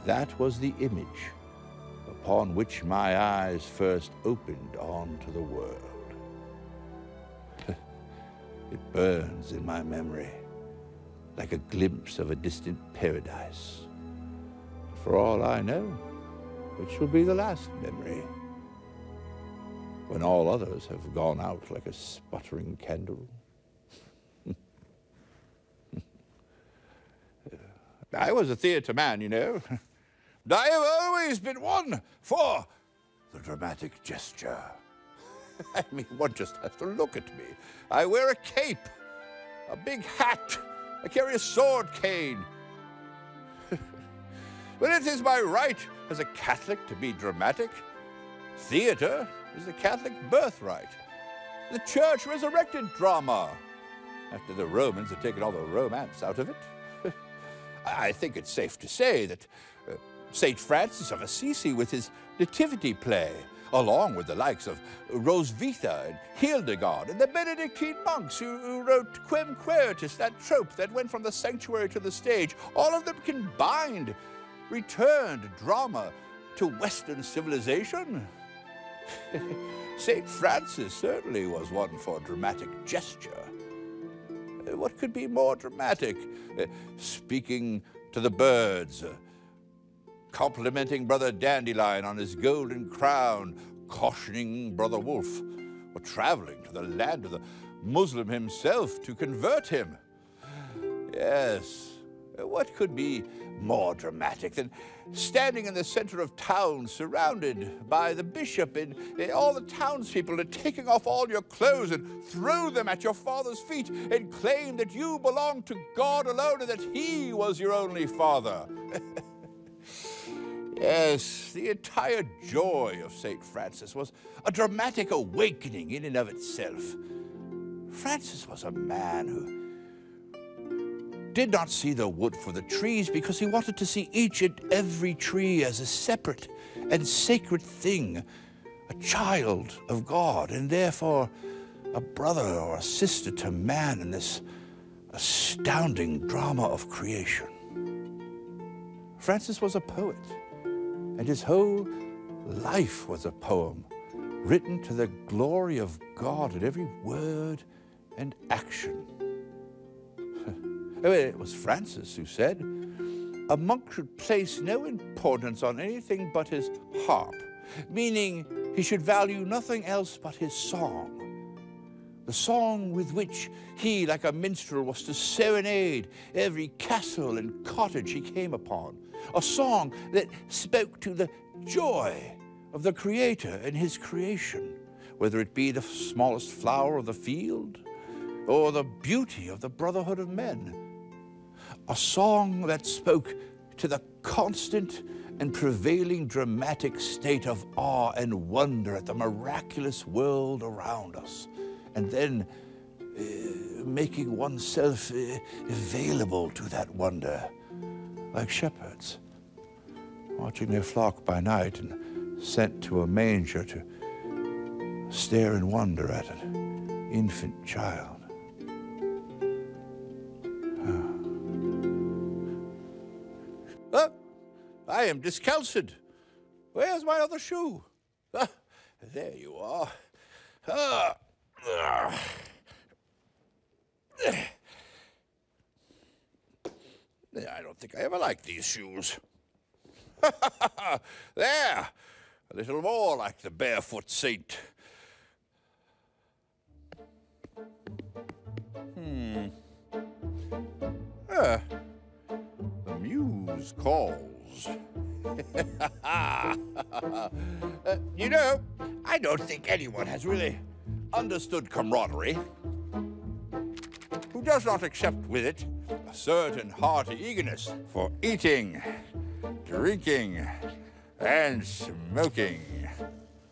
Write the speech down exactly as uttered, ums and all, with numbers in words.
That was the image upon which my eyes first opened onto the world. It burns in my memory like a glimpse of a distant paradise. For all I know, it shall be the last memory, when all others have gone out like a sputtering candle. I was a theatre man, you know. And I have always been one for the dramatic gesture. I mean, one just has to look at me. I wear a cape, a big hat. I carry a sword cane. Well, it is my right as a Catholic to be dramatic. Theatre is the Catholic birthright. The Church resurrected drama after the Romans had taken all the romance out of it. I think it's safe to say that uh, Saint Francis of Assisi, with his nativity play, along with the likes of Roswitha and Hildegard and the Benedictine monks who, who wrote Quem Quietus, that trope that went from the sanctuary to the stage, all of them combined returned drama to Western civilization. Saint Francis certainly was one for dramatic gesture. What could be more dramatic? Uh, speaking to the birds, uh, complimenting Brother Dandelion on his golden crown, cautioning Brother Wolf, or traveling to the land of the Muslim himself to convert him. Yes, what could be more dramatic than standing in the center of town, surrounded by the bishop and all the townspeople, and taking off all your clothes and throw them at your father's feet and claim that you belong to God alone and that he was your only father? Yes, the entire joy of Saint Francis was a dramatic awakening in and of itself. Francis was a man who did not see the wood for the trees because he wanted to see each and every tree as a separate and sacred thing, a child of God, and therefore a brother or a sister to man in this astounding drama of creation. Francis was a poet, and his whole life was a poem, written to the glory of God in every word and action. It was Francis who said, a monk should place no importance on anything but his harp, meaning he should value nothing else but his song, the song with which he, like a minstrel, was to serenade every castle and cottage he came upon, a song that spoke to the joy of the Creator in his creation, whether it be the smallest flower of the field or the beauty of the brotherhood of men. A song that spoke to the constant and prevailing dramatic state of awe and wonder at the miraculous world around us, and then uh, making oneself uh, available to that wonder, like shepherds, watching their flock by night and sent to a manger to stare in wonder at an infant child. Oh, I am discalced. Where's my other shoe? Ah, there you are. Ah, ah. I don't think I ever liked these shoes. There, a little more like the barefoot saint. Hmm. Ah. The muse calls. uh, you know, I don't think anyone has really understood camaraderie who does not accept with it a certain hearty eagerness for eating, drinking, and smoking.